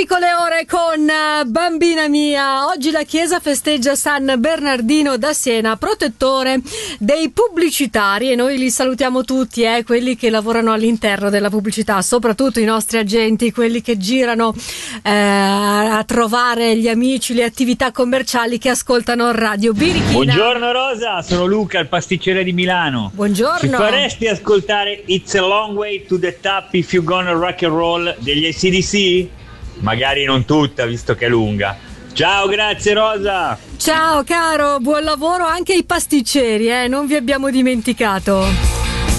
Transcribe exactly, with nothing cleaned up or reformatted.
piccole ore con Bambina mia. Oggi la Chiesa festeggia San Bernardino da Siena, protettore dei pubblicitari, e noi li salutiamo tutti, eh, quelli che lavorano all'interno della pubblicità, soprattutto i nostri agenti, quelli che girano eh, a trovare gli amici, le attività commerciali che ascoltano Radio Birichina. Buongiorno Rosa, sono Luca, il pasticcere di Milano. Buongiorno. Ci faresti ascoltare It's a Long Way to the Top If You Gonna Rock and Roll degli A C D C? Magari non tutta, visto che è lunga. Ciao, grazie Rosa. Ciao caro, buon lavoro anche ai pasticceri, eh, non vi abbiamo dimenticato.